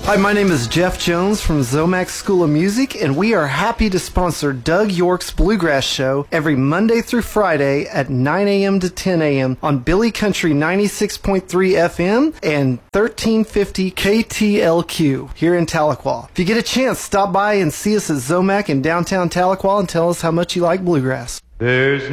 Hi, my name is Jeff Jones from Zomax School of Music, and we are happy to sponsor Doug York's Bluegrass Show every Monday through Friday at 9 a.m. to 10 a.m. on Billy Country 96.3 FM and 1350 KTLQ here in Tahlequah. If you get a chance, stop by and see us at Zomac in downtown Tahlequah and tell us how much you like bluegrass. There's